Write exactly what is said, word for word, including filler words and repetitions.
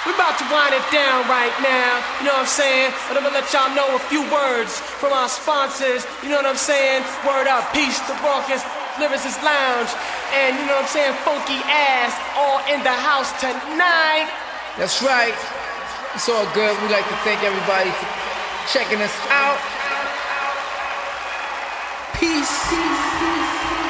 We're about to wind it down right now, you know what I'm saying? But I'm gonna let y'all know a few words from our sponsors, you know what I'm saying? Word up, peace, the raucous Lyricist Lounge, and you know what I'm saying? Funky ass, all in the house tonight. That's right. It's all good. We'd like to thank everybody for checking us out. Peace. Peace. Peace.